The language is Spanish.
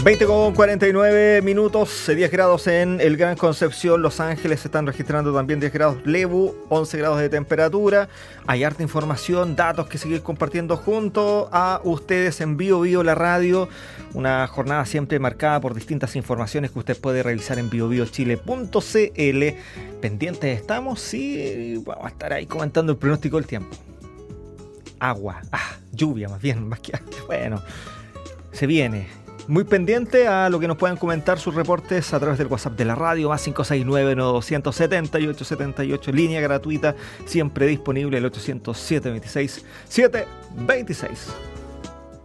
20:49, 10 grados en el Gran Concepción. Los Ángeles se están registrando también 10 grados. Lebu, 11 grados de temperatura. Hay harta información, datos que seguir compartiendo junto a ustedes en Bio Bio la radio. Una jornada siempre marcada por distintas informaciones que usted puede revisar en biobiochile.cl. Pendientes estamos, sí, vamos a estar ahí comentando el pronóstico del tiempo. Agua, lluvia más bien, más que... Bueno, se viene. Muy pendiente a lo que nos puedan comentar sus reportes a través del WhatsApp de la radio, más 569-978-7878, línea gratuita, siempre disponible, el 800-726-726.